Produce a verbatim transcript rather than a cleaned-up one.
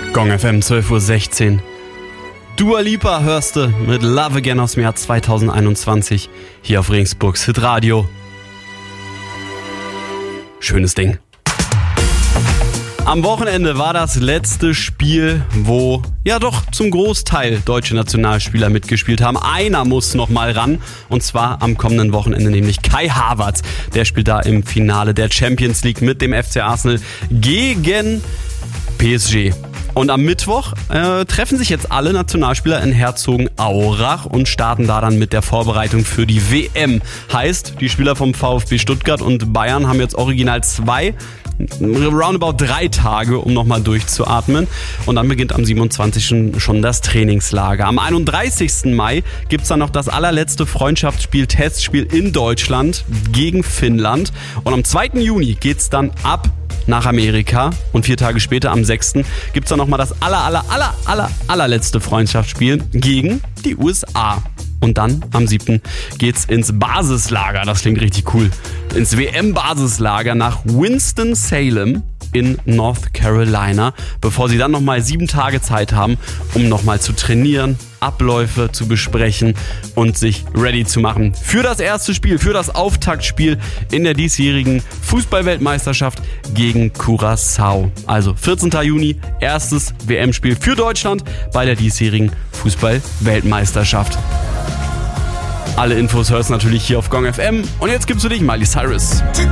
Gong F M, zwölf Uhr sechzehn. Dua Lipa hörst du mit Love Again aus dem Jahr zweitausendeinundzwanzig hier auf Regensburgs Hitradio. Schönes Ding. Am Wochenende war das letzte Spiel, wo ja doch zum Großteil deutsche Nationalspieler mitgespielt haben. Einer muss noch mal ran, und zwar am kommenden Wochenende, nämlich Kai Havertz. Der spielt da im Finale der Champions League mit dem F C Arsenal gegen P S G. Und am Mittwoch äh, treffen sich jetzt alle Nationalspieler in Herzogenaurach und starten da dann mit der Vorbereitung für die W M. Heißt, die Spieler vom VfB Stuttgart und Bayern haben jetzt original zwei, roundabout drei Tage, um nochmal durchzuatmen. Und dann beginnt am siebenundzwanzigsten schon das Trainingslager. Am einunddreißigsten Mai gibt's dann noch das allerletzte Freundschaftsspiel, Testspiel in Deutschland gegen Finnland. Und am zweiten Juni geht's dann ab nach Amerika, und vier Tage später, am sechsten gibt's dann nochmal das aller, aller, aller, aller, allerletzte Freundschaftsspiel gegen die U S A. Und dann am siebten geht's ins Basislager, das klingt richtig cool, ins W M-Basislager nach Winston-Salem in North Carolina, bevor sie dann nochmal sieben Tage Zeit haben, um nochmal zu trainieren, Abläufe zu besprechen und sich ready zu machen für das erste Spiel, für das Auftaktspiel in der diesjährigen Fußball-Weltmeisterschaft gegen Curaçao. Also vierzehnten Juni, erstes W M-Spiel für Deutschland bei der diesjährigen Fußball-Weltmeisterschaft. Alle Infos hörst du natürlich hier auf Gong F M, und jetzt gibt's für dich Miley Cyrus.